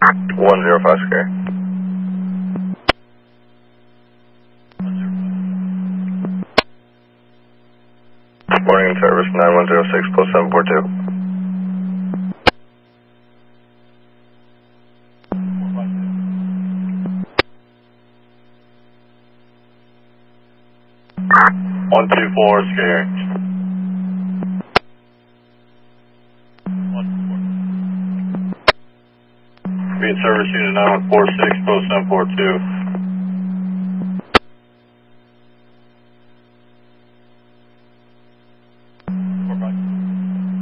105 scare. Morning service 9106 plus 742. One two four scare. Being service unit 9146 post 742.